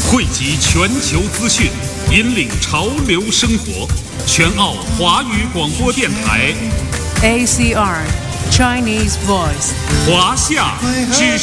汇集全球资讯，引领潮流生活。全澳华语广播电台 ACR Chinese Voice 华夏之声。